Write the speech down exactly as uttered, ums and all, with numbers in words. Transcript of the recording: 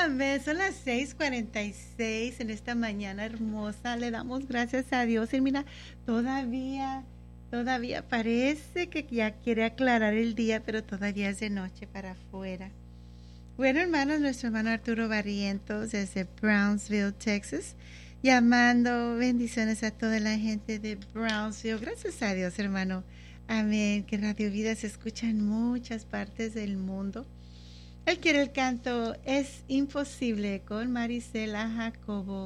Amén. Son las seis cuarenta y seis en esta mañana hermosa. Le damos gracias a Dios. Y mira, todavía, todavía parece que ya quiere aclarar el día, pero todavía es de noche para afuera. Bueno, hermanos, nuestro hermano Arturo Barrientos desde Brownsville, Texas, llamando bendiciones a toda la gente de Brownsville. Gracias a Dios, hermano. Amén. Que Radio Vida se escucha en muchas partes del mundo. Él quiere el canto Es Imposible con Marisela Jacobo.